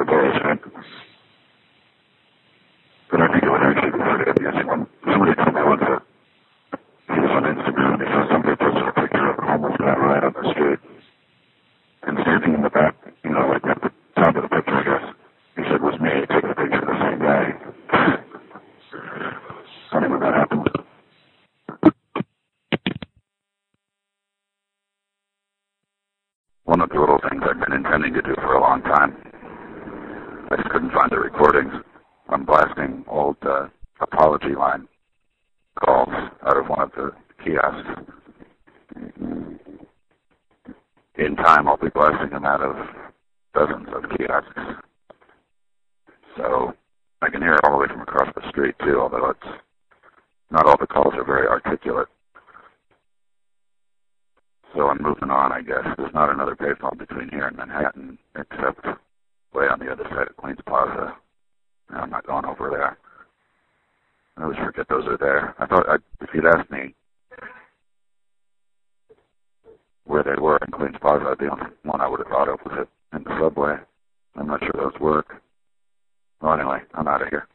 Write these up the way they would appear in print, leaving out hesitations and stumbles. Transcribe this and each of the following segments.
the page, right? But I think it would actually be pretty amusing when somebody told me once that he was on Instagram and he saw somebody posted a picture of a homeless guy right on the street. And standing in the back, like at the top of the picture, I guess, he said, was me taking a picture of the same guy. Funny when that happened. One of the little things I've been intending to do for a long time, I just couldn't find the recordings. I'm blasting old apology line calls out of one of the kiosks. In time, I'll be blasting them out of dozens of kiosks. So I can hear it all the way from across the street, too, although not all the calls are very articulate. So I'm moving on, I guess. There's not another payphone between here and Manhattan, except way on the other side of Queens Plaza. I'm not going over there. I always forget those are there. I thought if you'd asked me where they were in Queens Plaza, the only one I would have thought of was it in the subway. I'm not sure those work. Well, anyway, I'm out of here.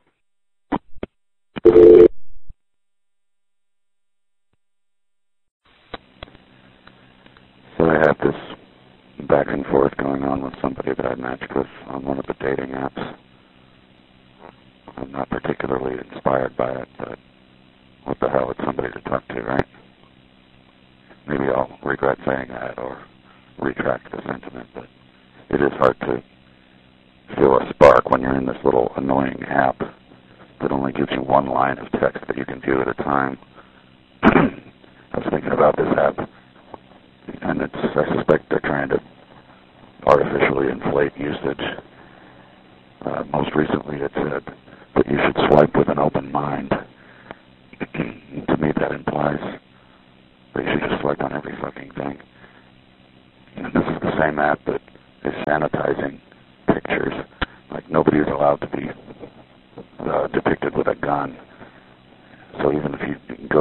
So I have this back and forth going on with somebody that I matched with on one of the dating apps. I'm not particularly inspired by it, but what the hell, it's somebody to talk to, right? Maybe I'll regret saying that or retract the sentiment, but it is hard to feel a spark when you're in this little annoying app that only gives you one line of text that you can view at a time. I was thinking about this app, and I suspect they're trying to artificially inflate usage. Most recently it said that you should swipe with an open mind. To me that implies that you should just swipe on every fucking thing. And this is the same app that is sanitizing pictures. Like nobody is allowed to be depicted with a gun. So even if you go